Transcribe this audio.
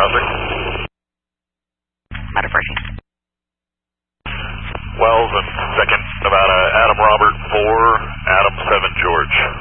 Matter first. Wells and second, Nevada, Adam Robert 4, Adam 7 George.